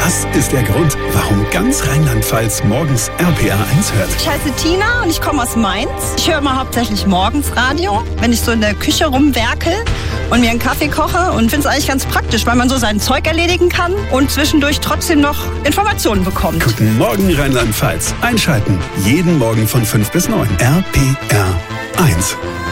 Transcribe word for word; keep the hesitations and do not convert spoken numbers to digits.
Das ist der Grund, warum ganz Rheinland-Pfalz morgens R P R eins hört. Ich heiße Tina und ich komme aus Mainz. Ich höre immer hauptsächlich morgens Radio, wenn ich so in der Küche rumwerkel und mir einen Kaffee koche, und finde es eigentlich ganz praktisch, weil man so sein Zeug erledigen kann und zwischendurch trotzdem noch Informationen bekommt. Guten Morgen Rheinland-Pfalz. Einschalten. Jeden Morgen von fünf bis neun. R P R eins.